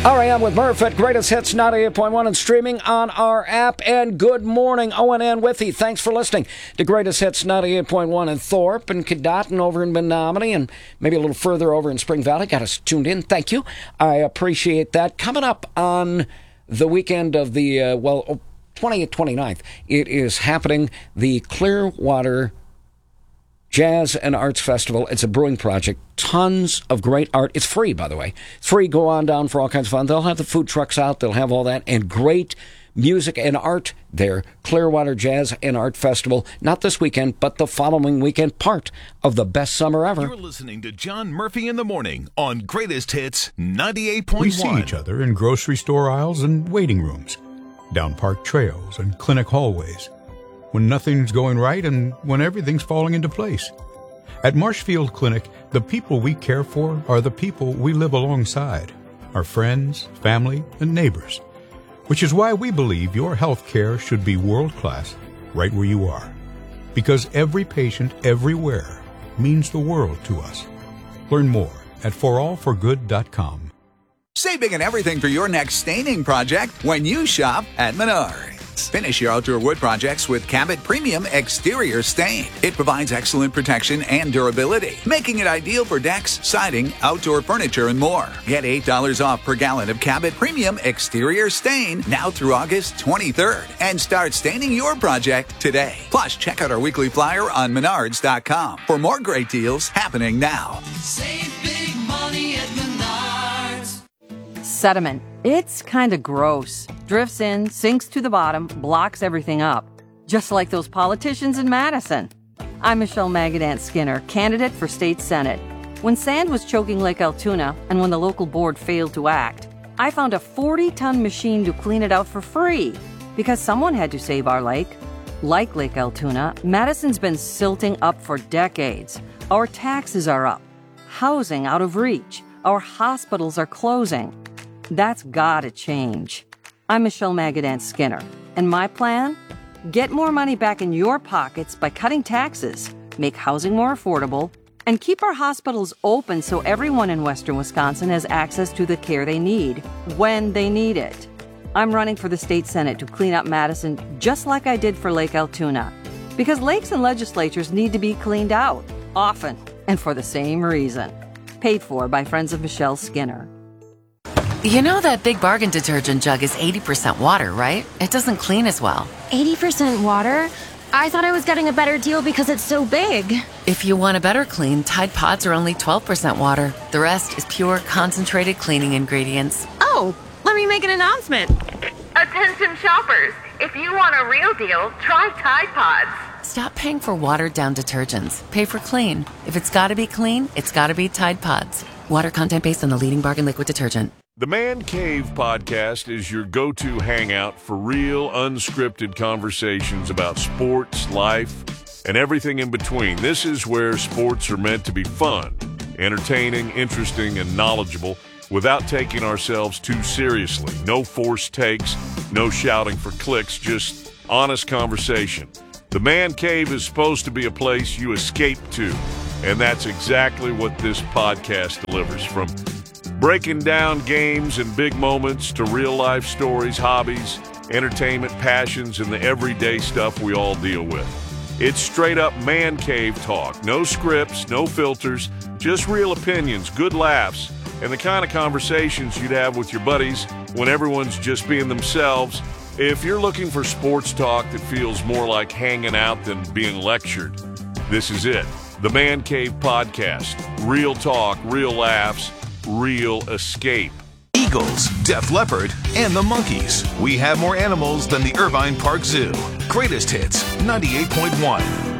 R.A.M. with Murph at Greatest Hits 98.1 and streaming on our app. And good morning, Owen and Withy. Thanks for listening to Greatest Hits 98.1 in Thorpe and Cadott over in Menominee and maybe a little further over in Spring Valley. Got us tuned in. Thank you. I appreciate that. Coming up on the weekend of the, 20th, 29th, it is happening, the Clearwater Jazz and Arts Festival. It's a brewing project. Tons of great art. It's free, by the way. It's free. Go on down for all kinds of fun. They'll have the food trucks out. They'll have all that. And great music and art there. Clearwater Jazz and Art Festival. Not this weekend, but the following weekend. Part of the best summer ever. You're listening to John Murphy in the Morning on Greatest Hits 98.1. We see each other in grocery store aisles and waiting rooms, down park trails and clinic hallways, when nothing's going right and when everything's falling into place. At Marshfield Clinic, the people we care for are the people we live alongside, our friends, family, and neighbors, which is why we believe your health care should be world-class right where you are, because every patient everywhere means the world to us. Learn more at forallforgood.com. Save big on everything for your next staining project when you shop at Menards. Finish your outdoor wood projects with Cabot Premium Exterior Stain. It provides excellent protection and durability, making it ideal for decks, siding, outdoor furniture, and more. Get $8 off per gallon of Cabot Premium Exterior Stain now through August 23rd and start staining your project today. Plus, check out our weekly flyer on Menards.com for more great deals happening now. Save big money at Menards. Sediment. It's kind of gross. Drifts in, sinks to the bottom, blocks everything up. Just like those politicians in Madison. I'm Michelle Magadant Skinner, candidate for state senate. When sand was choking Lake Altoona and when the local board failed to act, I found a 40-ton machine to clean it out for free because someone had to save our lake. Like Lake Altoona, Madison's been silting up for decades. Our taxes are up. Housing out of reach. Our hospitals are closing. That's gotta change. I'm Michelle Magadant Skinner, and my plan? Get more money back in your pockets by cutting taxes, make housing more affordable, and keep our hospitals open so everyone in Western Wisconsin has access to the care they need, when they need it. I'm running for the state senate to clean up Madison just like I did for Lake Altoona, because lakes and legislatures need to be cleaned out, often, and for the same reason. Paid for by Friends of Michelle Skinner. You know that Big Bargain detergent jug is 80% water, right? It doesn't clean as well. 80% water? I thought I was getting a better deal because it's so big. If you want a better clean, Tide Pods are only 12% water. The rest is pure, concentrated cleaning ingredients. Oh, let me make an announcement. Attention shoppers, if you want a real deal, try Tide Pods. Stop paying for watered-down detergents. Pay for clean. If it's gotta be clean, it's gotta be Tide Pods. Water content based on the leading bargain liquid detergent. The Man Cave podcast is your go-to hangout for real, unscripted conversations about sports, life, and everything in between. This is where sports are meant to be fun, entertaining, interesting, and knowledgeable without taking ourselves too seriously. No forced takes, no shouting for clicks, just honest conversation. The Man Cave is supposed to be a place you escape to, and that's exactly what this podcast delivers. From breaking down games and big moments to real-life stories, hobbies, entertainment, passions, and the everyday stuff we all deal with. It's straight-up Man Cave talk. No scripts, no filters, just real opinions, good laughs, and the kind of conversations you'd have with your buddies when everyone's just being themselves. If you're looking for sports talk that feels more like hanging out than being lectured, this is it. The Man Cave Podcast. Real talk, real laughs, real escape. Eagles, Def Leppard, and the Monkees. We have more animals than the Irvine Park Zoo. Greatest Hits 98.1.